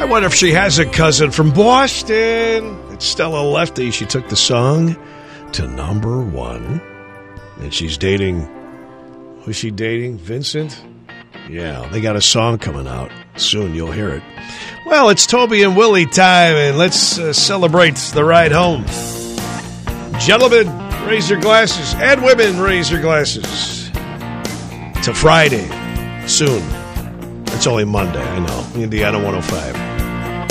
wonder if she has a cousin from Boston. It's Stella Lefty. She took the song to number 1. And she's dating, who's she dating? Vincent? Yeah, they got a song coming out. Soon you'll hear it. Well, it's Toby and Willie time, and let's celebrate the ride home. Gentlemen, raise your glasses. And women, raise your glasses. To Friday. Soon. It's only Monday, I know. Indiana 105.